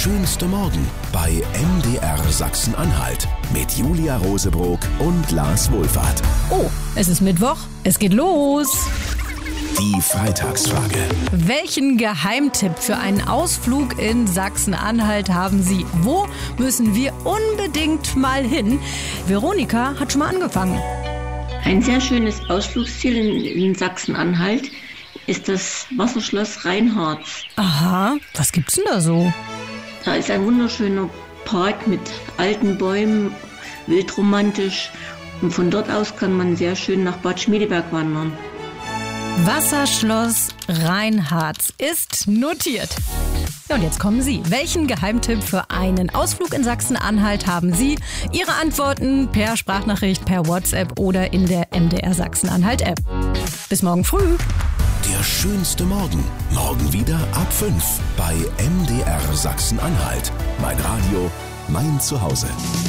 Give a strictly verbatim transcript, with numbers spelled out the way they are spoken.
schönste Morgen bei M D R Sachsen-Anhalt mit Julia Rosebrock und Lars Wohlfahrt. Oh, es ist Mittwoch, es geht los. Die Freitagsfrage. Welchen Geheimtipp für einen Ausflug in Sachsen-Anhalt haben Sie? Wo müssen wir unbedingt mal hin? Veronika hat schon mal angefangen. Ein sehr schönes Ausflugsziel in, in Sachsen-Anhalt ist das Wasserschloss Reinharz. Aha, was gibt's denn da so? Da ist ein wunderschöner Park mit alten Bäumen, wildromantisch. Und von dort aus kann man sehr schön nach Bad Schmiedeberg wandern. Wasserschloss Reinharz ist notiert. Ja, und jetzt kommen Sie. Welchen Geheimtipp für einen Ausflug in Sachsen-Anhalt haben Sie? Ihre Antworten per Sprachnachricht, per WhatsApp oder in der M D R Sachsen-Anhalt-App. Bis morgen früh. Der schönste Morgen. Morgen wieder ab fünf bei M D R Sachsen-Anhalt. Mein Radio, mein Zuhause.